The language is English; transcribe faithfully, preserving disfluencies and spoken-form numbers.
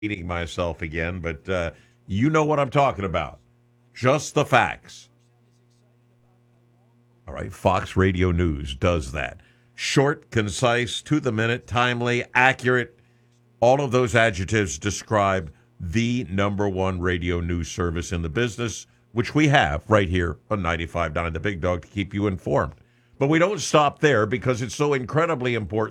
repeating myself again, but uh, you know what I'm talking about. Just the facts. All right, Fox Radio News does that. Short, concise, to the minute, timely, accurate. All of those adjectives describe the number one radio news service in the business, which we have right here on ninety-five point nine The Big Dog to keep you informed. But we don't stop there because it's so incredibly important